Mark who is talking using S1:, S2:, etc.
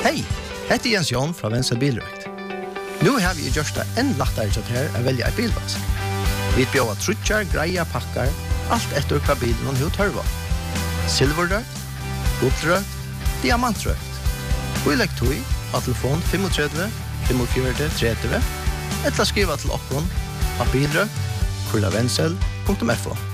S1: Hei, hette Jens Jon fra Vensel Bilrøkt. Nå har vi gjort det enn lettere til her å velge et bilvask. Vi bjør trutjar, greia, pakkar, alt etter hva bilen og hva tørva. Silverrøkt, guldrøkt, diamantrøkt. Og i legg tog av telefon 35 45 30 eller skriva til okkon av bilrøkt.vensel.fo.